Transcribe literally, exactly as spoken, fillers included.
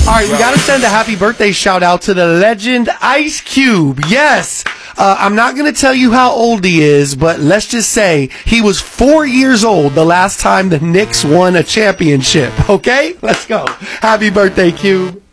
All right, we got to send a happy birthday shout out to the legend Ice Cube. Yes. Uh, I'm not going to tell you how old he is, but let's just say he was four years old the last time the Knicks won a championship. Okay? Let's go. Happy birthday, Cube.